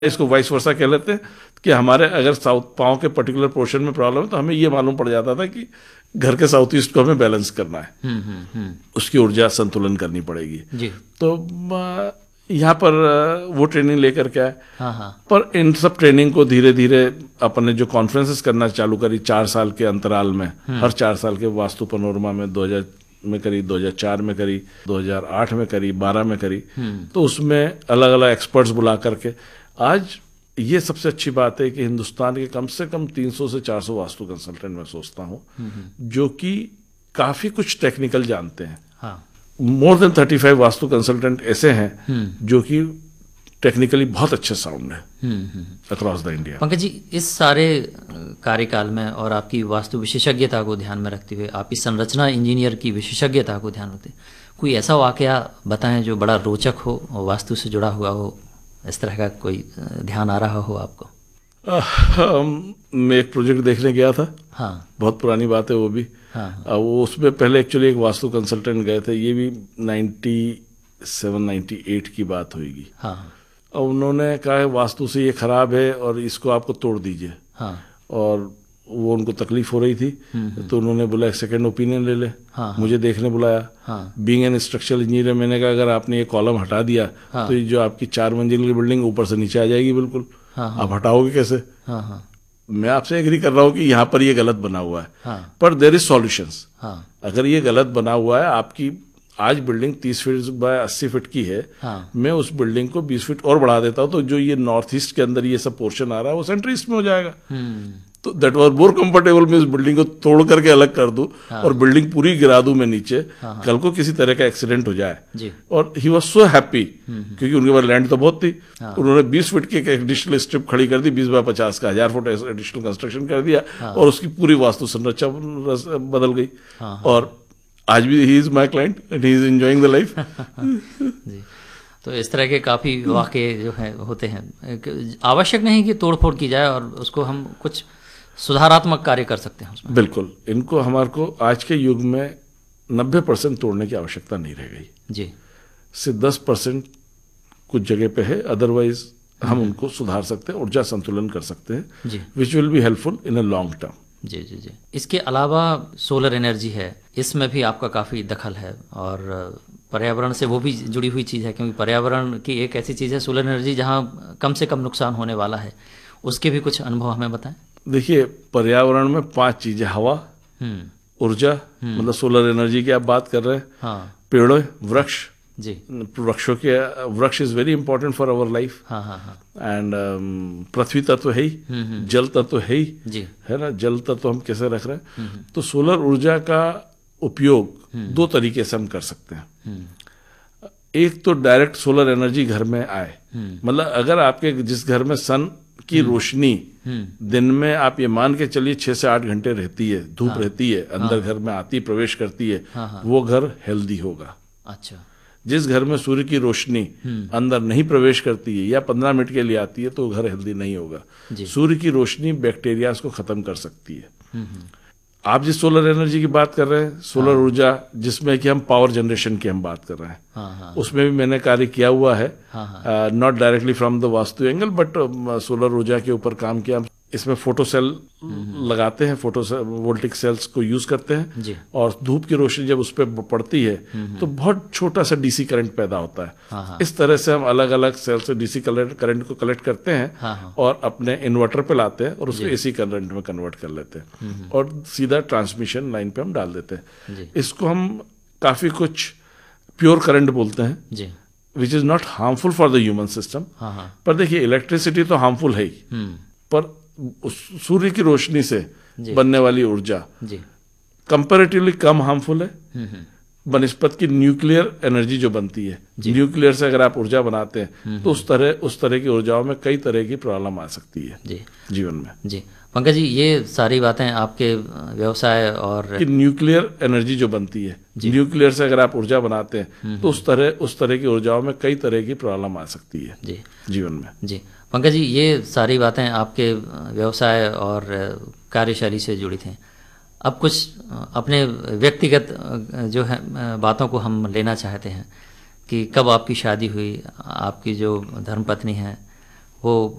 इसको vice versa कह लेते हैं कि हमारे अगर साउथ पाँव के पर्टिकुलर पोर्शन में प्रॉब्लम है तो हमें ये मालूम पड़ जाता था कि घर के साउथ ईस्ट को हमें बैलेंस करना है। उसकी ऊर्जा संतुलन करनी पड़ेगी जी। तो यहाँ पर वो ट्रेनिंग लेकर के आए। पर इन सब ट्रेनिंग को धीरे धीरे अपन ने जो कॉन्फ्रेंसेस करना चालू करी 4 साल के अंतराल में, हर 4 साल के वास्तु पनोरमा में 2000 में करी, 2004 में करी, 2008 में करी, 12 में करी। तो उसमें अलग अलग एक्सपर्ट्स बुला करके आज ये सबसे अच्छी बात है कि हिंदुस्तान के कम से कम 300 से 400 वास्तु कंसल्टेंट मैं सोचता हूँ जो कि काफी कुछ टेक्निकल जानते हैं। मोर देन 35 वास्तु कंसल्टेंट ऐसे हैं जो कि टेक्निकली बहुत अच्छे साउंड है across the India. Pankaj ji, इस सारे कार्यकाल में और आपकी वास्तु विशेषज्ञता को ध्यान में रखते हुए, आपकी संरचना इंजीनियर की विशेषज्ञता को ध्यान रखते हुए कोई ऐसा वाकया बताएं जो बड़ा रोचक हो और वास्तु से जुड़ा हुआ हो, इस तरह का कोई ध्यान आ रहा हो आपको? मैं एक प्रोजेक्ट देखने गया था। बहुत पुरानी बात है वो भी। वो उसमें पहले एक्चुअली एक वास्तु कंसल्टेंट गए थे, ये भी 97-98 की बात होगी। और उन्होंने कहा वास्तु से ये खराब है और इसको आपको तोड़ दीजिए। और वो उनको तकलीफ हो रही थी तो उन्होंने बोला एक सेकंड ओपिनियन ले ले। मुझे देखने बुलाया। बीइंग एन स्ट्रक्चरल इंजीनियर मैंने कहा अगर आपने ये कॉलम हटा दिया तो ये जो आपकी 4 मंजिल की बिल्डिंग ऊपर से नीचे आ जाएगी बिल्कुल। आप हटाओगे कैसे? मैं आपसे एग्री कर रहा हूँ कि यहाँ पर ये गलत बना हुआ है, पर देयर इज सॉल्यूशंस। अगर ये गलत बना हुआ है, आपकी आज बिल्डिंग 30 फीट बाय 80 फीट की है, मैं उस बिल्डिंग को 20 फीट और बढ़ा देता हूँ तो जो ये नॉर्थ ईस्ट के अंदर ये सब पोर्शन आ रहा है वो सेंट्रल ईस्ट में हो जाएगा। तो दैट वाज मोर कंफर्टेबल। मैं उस बिल्डिंग को तोड़ करके अलग कर दूं और बिल्डिंग पूरी गिरा दूं मैं नीचे, कल को किसी तरह का एक्सीडेंट हो जाए। और ही वाज सो हैप्पी क्योंकि उनके पास लैंड तो बहुत थी। उन्होंने 20 फीट की एक एडिशनल स्ट्रिप खड़ी कर दी, 20 बाय 50 का 1000 फुट एडिशनल कंस्ट्रक्शन कर दिया और उसकी पूरी वास्तु संरचना बदल गई। और आज भी he is my client and he is enjoying the life. तो इस तरह के काफी वाकये जो है होते हैं। आवश्यक नहीं कि तोड़फोड़ की जाए और उसको हम कुछ सुधारात्मक कार्य कर सकते हैं उसमें। बिल्कुल, इनको हमारे को आज के युग में 90% तोड़ने की आवश्यकता नहीं रह गई जी। सिर्फ 10% कुछ जगह पे है, अदरवाइज हम उनको सुधार सकते हैं, ऊर्जा संतुलन कर सकते हैं, which will be helpful in a long term. जी जी जी। इसके अलावा सोलर एनर्जी है, इसमें भी आपका काफ़ी दखल है और पर्यावरण से वो भी जुड़ी हुई चीज़ है, क्योंकि पर्यावरण की एक ऐसी चीज़ है सोलर एनर्जी जहाँ कम से कम नुकसान होने वाला है। उसके भी कुछ अनुभव हमें बताएं। देखिए, पर्यावरण में 5 चीज़ें, हवा, ऊर्जा, मतलब सोलर एनर्जी की आप बात कर रहे हैं, पेड़, वृक्ष जी, वृक्षों के वृक्ष is very important for our life. And पृथ्वी तत्व है ही, जल तत्व है ही जी, है ना। जल तत्व हम कैसे रख रहे हैं, तो सोलर ऊर्जा का उपयोग 2 तरीके से हम कर सकते हैं। एक तो डायरेक्ट सोलर एनर्जी घर में आए, मतलब अगर आपके जिस घर में सन की रोशनी दिन में आप ये मान के चलिए 6 से 8 घंटे रहती है, धूप रहती है, अंदर घर में आती प्रवेश करती है, वो घर हेल्दी होगा। अच्छा। जिस घर में सूर्य की रोशनी अंदर नहीं प्रवेश करती है या 15 मिनट के लिए आती है तो घर हेल्दी नहीं होगा। सूर्य की रोशनी बैक्टीरिया को खत्म कर सकती है। आप जिस सोलर एनर्जी की बात कर रहे हैं, सोलर ऊर्जा जिसमें कि हम पावर जनरेशन की हम बात कर रहे हैं, उसमें भी मैंने कार्य किया हुआ है, not directly from the vastu angle but solar ऊर्जा के ऊपर काम किया। इसमें फोटो सेल लगाते हैं, फोटो वोल्टिक सेल्स को यूज करते हैं जी। और धूप की रोशनी जब उस पर पड़ती है तो बहुत छोटा सा डीसी करंट पैदा होता है। इस तरह से हम अलग अलग सेल से डीसी करंट को कलेक्ट करते हैं और अपने इन्वर्टर पे लाते हैं और उसको एसी करंट में कन्वर्ट कर लेते हैं और सीधा ट्रांसमिशन लाइन पे हम डाल देते हैं। इसको हम काफी कुछ प्योर करंट बोलते हैं, which is not harmful for the human system. पर देखिए, इलेक्ट्रिसिटी तो हार्मफुल है ही, पर सूर्य की रोशनी से बनने वाली ऊर्जा कंपैरेटिवली कम हार्मफुल है बनिस्पत की न्यूक्लियर एनर्जी जो बनती है। न्यूक्लियर से अगर आप ऊर्जा बनाते हैं तो उस तरह की ऊर्जाओं में कई तरह की प्रॉब्लम आ सकती है जीवन में जी। पंकज जी, ये सारी बातें आपके व्यवसाय और न्यूक्लियर एनर्जी जो बनती है, न्यूक्लियर से अगर आप ऊर्जा बनाते हैं तो उस तरह की ऊर्जाओं में कई तरह की प्रॉब्लम आ सकती है जीवन में जी। पंकज जी, ये सारी बातें आपके व्यवसाय और कार्यशैली से जुड़ी थी। अब कुछ अपने व्यक्तिगत जो है बातों को हम लेना चाहते हैं कि कब आपकी शादी हुई, आपकी जो धर्मपत्नी है वो